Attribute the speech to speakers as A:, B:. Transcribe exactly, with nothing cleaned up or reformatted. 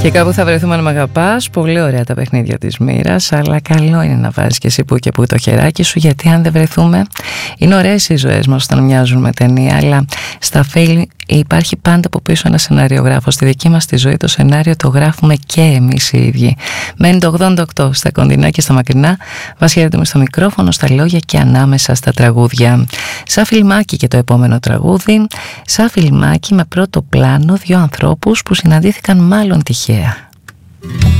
A: Και κάπου θα βρεθούμε να μ' αγαπάς. Πολύ ωραία τα παιχνίδια της μοίρας, αλλά καλό είναι να βάζεις και εσύ που και που το χεράκι σου, γιατί αν δεν βρεθούμε, είναι ωραίες οι ζωές μας όταν μοιάζουν με ταινία, αλλά στα fail υπάρχει πάντα από πίσω ένα σεναριογράφο. Στη δική μας τη ζωή το σενάριο το γράφουμε και εμείς οι ίδιοι. Μένει το ογδόντα οκτώ στα κοντινά και στα μακρινά. Вас χαιρετούμε στο μικρόφωνο, στα λόγια και ανάμεσα στα τραγούδια. Σαν φιλμάκι και το επόμενο τραγούδι. Σαν φιλμάκι με πρώτο πλάνο δύο ανθρώπους που συναντήθηκαν μάλλον τυχαία.